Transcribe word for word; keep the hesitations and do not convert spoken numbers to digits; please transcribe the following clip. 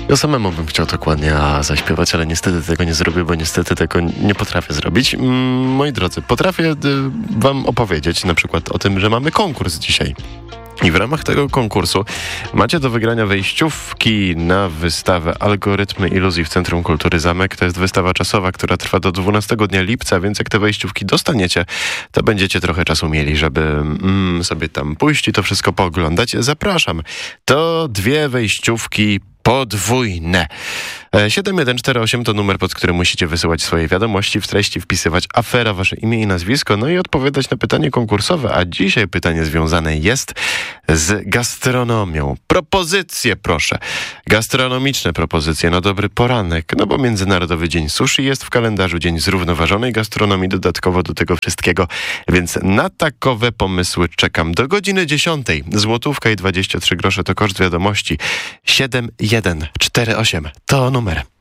Ja samemu bym chciał dokładnie A zaśpiewać, ale niestety tego nie zrobię, bo niestety tego nie potrafię zrobić. Mm, moi drodzy, potrafię y, wam opowiedzieć na przykład o tym, że mamy konkurs dzisiaj. I w ramach tego konkursu macie do wygrania wejściówki na wystawę Algorytmy Iluzji w Centrum Kultury Zamek. To jest wystawa czasowa, która trwa do dwunastego dnia lipca, więc jak te wejściówki dostaniecie, to będziecie trochę czasu mieli, żeby mm, sobie tam pójść i to wszystko pooglądać. Zapraszam. To dwie wejściówki podwójne. siedem jeden cztery osiem to numer, pod którym musicie wysyłać swoje wiadomości, w treści wpisywać afera, wasze imię i nazwisko, no i odpowiadać na pytanie konkursowe, a dzisiaj pytanie związane jest z gastronomią. Propozycje, proszę. Gastronomiczne propozycje na dobry poranek, no bo Międzynarodowy Dzień Sushi jest w kalendarzu, Dzień Zrównoważonej Gastronomii dodatkowo do tego wszystkiego, więc na takowe pomysły czekam do godziny dziesiątej. Złotówka i dwadzieścia trzy grosze to koszt wiadomości. siedem jeden cztery osiem to numer.